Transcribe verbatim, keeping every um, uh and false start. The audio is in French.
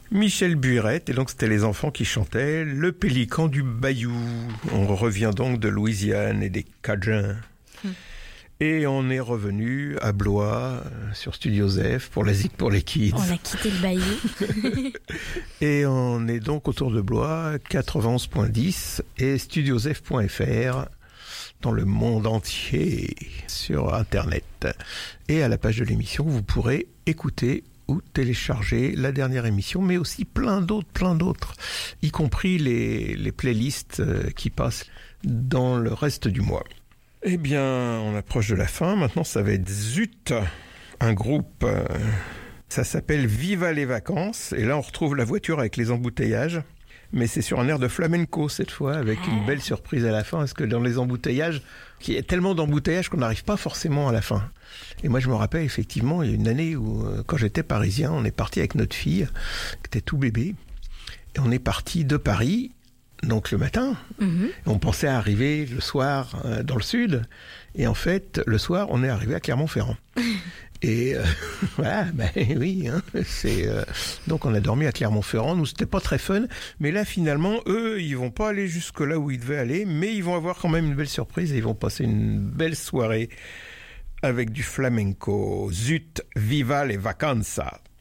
Michel Buirette, et donc c'était les enfants qui chantaient Le Pélican du Bayou. On revient donc de Louisiane et des Cajuns. Hum. Et on est revenu à Blois, sur Studio Zef, pour la Zik pour les Kids. On a quitté le Bayou. Et on est donc autour de Blois, quatre-vingt-onze point dix et studiozef point f r dans le monde entier, sur Internet. Et à la page de l'émission, vous pourrez écouter ou télécharger la dernière émission, mais aussi plein d'autres, plein d'autres, y compris les, les playlists qui passent dans le reste du mois. Eh bien, on approche de la fin. Maintenant, ça va être Zut, un groupe. Euh, ça s'appelle Viva les vacances. Et là, on retrouve la voiture avec les embouteillages. Mais c'est sur un air de flamenco cette fois, avec une belle surprise à la fin. Parce que dans les embouteillages, il y a tellement d'embouteillages qu'on n'arrive pas forcément à la fin. Et moi, je me rappelle effectivement, il y a une année où, quand j'étais parisien, on est parti avec notre fille, qui était tout bébé. Et on est parti de Paris. Donc le matin, mmh. on pensait arriver le soir euh, dans le sud, et en fait, le soir, on est arrivé à Clermont-Ferrand. Et euh, voilà, ben oui, hein, c'est euh, donc on a dormi à Clermont-Ferrand. Nous, c'était pas très fun, mais là, finalement, eux, ils vont pas aller jusque là où ils devaient aller, mais ils vont avoir quand même une belle surprise et ils vont passer une belle soirée avec du flamenco. Zut, viva les vacances!